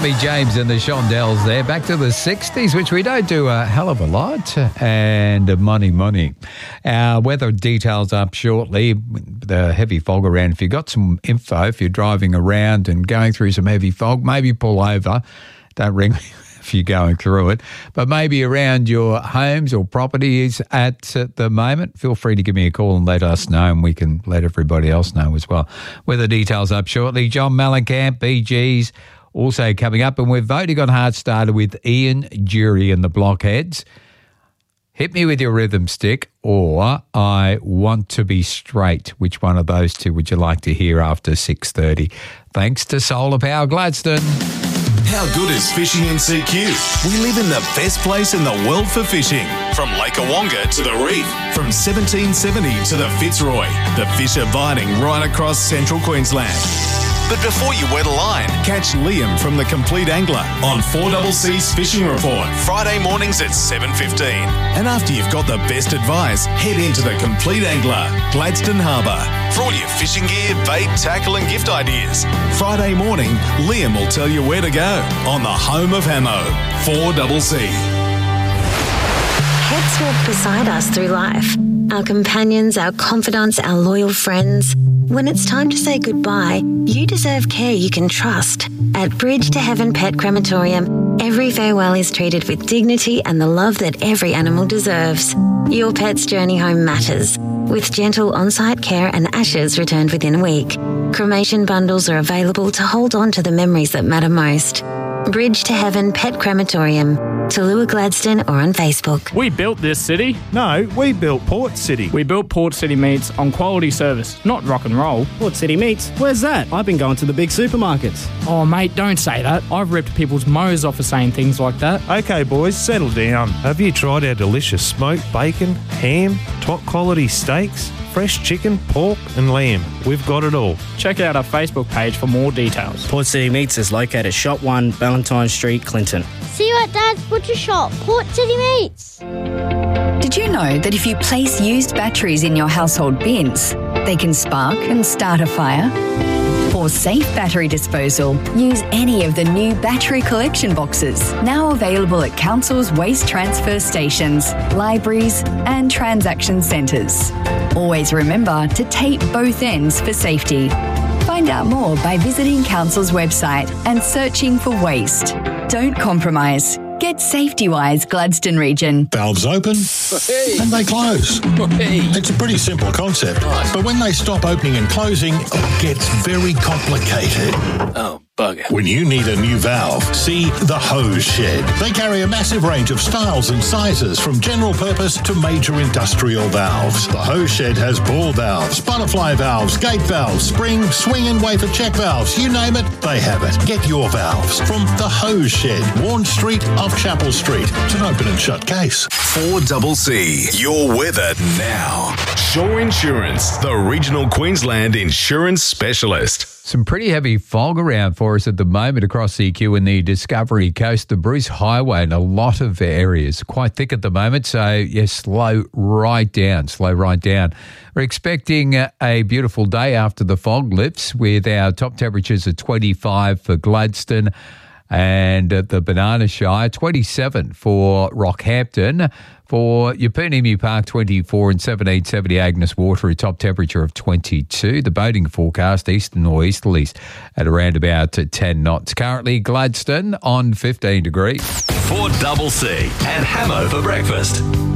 Tommy James and the Shondells there. Back to the 60s, which we don't do a hell of a lot. And money. Our weather details up shortly. The heavy fog around. If you've got some info, if you're driving around and going through some heavy fog, maybe pull over. Don't ring me if you're going through it. But maybe around your homes or properties at the moment, feel free to give me a call and let us know, and we can let everybody else know as well. Weather details up shortly. John Mellencamp, BGs, also coming up. And we're voting on Hard Starter with Ian Jury and the Blockheads. Hit me with your rhythm stick, or I Want to Be Straight. Which one of those two would you like to hear after 6:30? Thanks to Solar Power Gladstone. How good is fishing in CQ? We live in the best place in the world for fishing. From Lake Awonga to the reef, from 1770 to the Fitzroy, the fish are biting right across central Queensland. But before you wet a line, catch Liam from The Complete Angler on 4CC's Fishing Report, Friday mornings at 7:15. And after you've got the best advice, head into The Complete Angler, Gladstone Harbour, for all your fishing gear, bait, tackle and gift ideas. Friday morning, Liam will tell you where to go on the home of Hamo, 4CC. Pets walk beside us through life. Our companions, our confidants, our loyal friends. When it's time to say goodbye, you deserve care you can trust. At Bridge to Heaven Pet Crematorium, every farewell is treated with dignity and the love that every animal deserves. Your pet's journey home matters, with gentle on-site care and ashes returned within a week. Cremation bundles are available to hold on to the memories that matter most. Bridge to Heaven Pet Crematorium, Tallulah Gladstone, or on Facebook. We built this city. No, we built Port City. We built Port City Meats on quality service, not rock and roll. Port City Meats? Where's that? I've been going to the big supermarkets. Oh, mate, don't say that. I've ripped people's mows off for saying things like that. Okay, boys, settle down. Have you tried our delicious smoked bacon, ham, top quality steaks, fresh chicken, pork and lamb? We've got it all. Check out our Facebook page for more details. Port City Meats is located Shop 1, Valentine Street, Clinton. See you at Dad's Butcher Shop, Port City Meats. Did you know that if you place used batteries in your household bins, they can spark and start a fire? For safe battery disposal, use any of the new battery collection boxes, now available at council's waste transfer stations, libraries and transaction centres. Always remember to tape both ends for safety. Find out more by visiting council's website and searching for waste. Don't compromise. Get Safety-Wise Gladstone Region. Valves open and they close. It's a pretty simple concept, but when they stop opening and closing, it gets very complicated. Oh, bugger. When you need a new valve, see the Hose Shed. They carry a massive range of styles and sizes, from general purpose to major industrial valves. The Hose Shed has ball valves, butterfly valves, gate valves, spring, swing and wafer check valves. You name it, they have it. Get your valves from the Hose Shed, Warren Street off Chapel Street. It's an open and shut case. 4CC, your weather now. Shore Insurance, the regional Queensland insurance specialist. Some pretty heavy fog around for us at the moment across CQ and the Discovery Coast, the Bruce Highway, and a lot of areas. Quite thick at the moment, so yes, slow right down. We're expecting a beautiful day after the fog lifts, with our top temperatures at 25 for Gladstone and the Banana Shire, 27 for Rockhampton. For Yeppoonimi Park, 24, and 1770 Agnes Water, a top temperature of 22. The boating forecast, eastern northeasterlies at around about 10 knots. Currently, Gladstone on 15 degrees. 4CC and Hamo for breakfast.